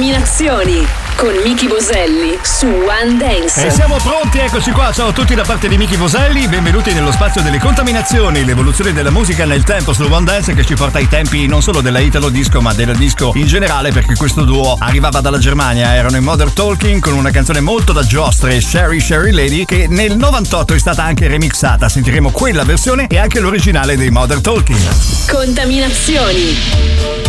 Contaminazioni con Miki Boselli su One Dance. E siamo pronti, eccoci qua, ciao a tutti da parte di Miki Boselli, benvenuti nello spazio delle contaminazioni, l'evoluzione della musica nel tempo su One Dance che ci porta ai tempi non solo della Italo Disco ma della disco in generale, perché questo duo arrivava dalla Germania, erano i Modern Talking con una canzone molto da giostre, Sherry Sherry Lady, che nel 98 è stata anche remixata, sentiremo quella versione e anche l'originale dei Modern Talking. Contaminazioni.